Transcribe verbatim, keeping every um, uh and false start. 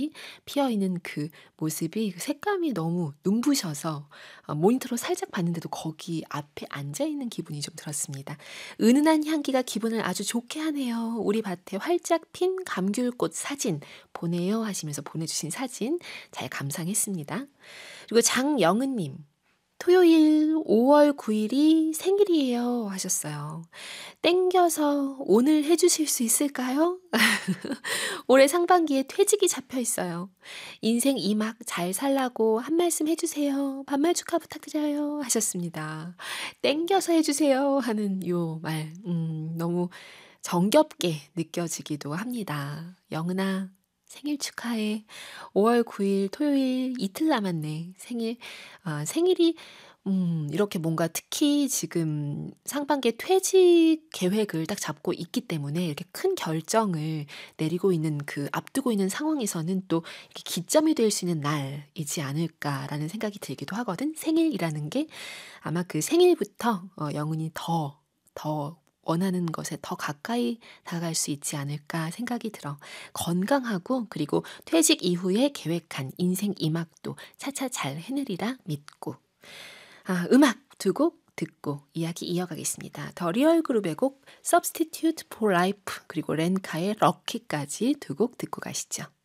꽃이 피어있는 그 모습이 그 색감이 너무 눈부셔서 어 모니터로 살짝 봤는데도 거기 앞에 앉아있는 기분이 좀 들었습니다. "은은한 향기가 기분을 아주 좋게 하네요. 우리 밭에 활짝 핀 감귤꽃 사진 보내요." 하시면서 보내주신 사진 잘 감상했습니다. 그리고 장영은 님. "토요일 오월 구일이 생일이에요." 하셨어요. 땡겨서 오늘 해 주실 수 있을까요? 올해 상반기에 퇴직이 잡혀 있어요. "인생 이 막 잘 살라고 한 말씀 해 주세요. 반말 축하 부탁드려요." 하셨습니다. "땡겨서 해 주세요." 하는 요 말 음 너무 정겹게 느껴지기도 합니다. "영은아 생일 축하해. 오월 구일 토요일 이틀 남았네. 생일 아 생일이" 음 이렇게 뭔가 특히 지금 상반기에 퇴직 계획을 딱 잡고 있기 때문에 이렇게 큰 결정을 내리고 있는 그 앞두고 있는 상황에서는 또 이렇게 '기점이 될 수 있는 날이지 않을까.'라는 생각이 들기도 하거든. 생일이라는 게 아마 그 생일부터 어 영은이 더, 더 원하는 것에 더 가까이 다가갈 수 있지 않을까 생각이 들어. 건강하고 그리고 퇴직 이후에 계획한 인생 이 막도 차차 잘 해내리라 믿고. 아 음악 두 곡 듣고 이야기 이어가겠습니다. 더 리얼 그룹의 곡 Substitute for Life 그리고 렌카의 럭키까지 두 곡 듣고 가시죠.